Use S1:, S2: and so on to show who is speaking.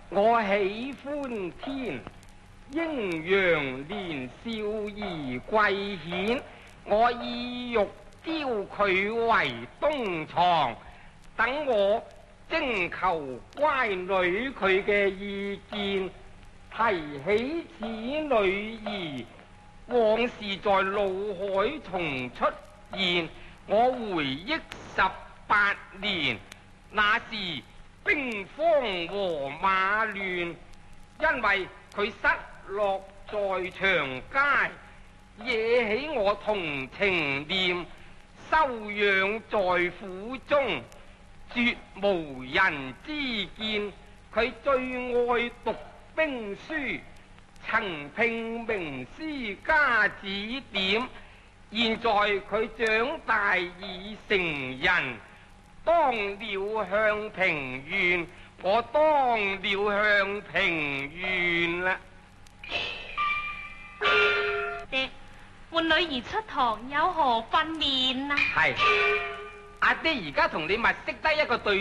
S1: 我喜歡天，英陽年少而貴顯，我意欲招佢為東床，等我徵求乖女佢嘅意見。提起此女兒，往事在腦海重出現，我回憶18年，那時兵荒和馬亂，因為佢失落在長街，惹起我同情念，收養在府中，絕無人知見。佢最愛讀兵書，曾聘名師家指點。現在佢長大已成人，當了向平縣，我當了向平縣啦。
S2: 爹，換女兒出堂有何訓練啊？
S1: 係，阿爹而家同你物色低一個對